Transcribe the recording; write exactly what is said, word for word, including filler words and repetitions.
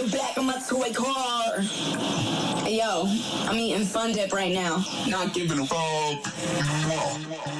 the back of my toy car. Hey, yo, I'm eating Fun Dip right now. Not giving a fuck.